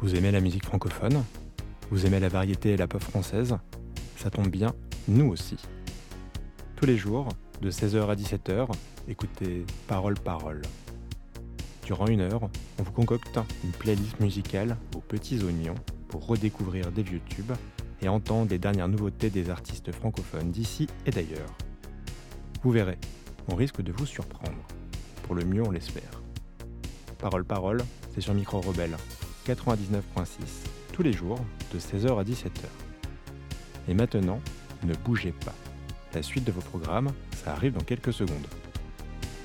Vous aimez la musique francophone? Vous aimez la variété et la pop française? Ça tombe bien, nous aussi. Tous les jours, de 16h à 17h, écoutez Parole Parole. Durant 1 heure, on vous concocte une playlist musicale aux petits oignons pour redécouvrir des vieux tubes et entendre les dernières nouveautés des artistes francophones d'ici et d'ailleurs. Vous verrez, on risque de vous surprendre. Pour le mieux, on l'espère. Parole Parole, c'est sur Micro Rebelle, 99.6, tous les jours, de 16h à 17h. Et maintenant, ne bougez pas. La suite de vos programmes, ça arrive dans quelques secondes.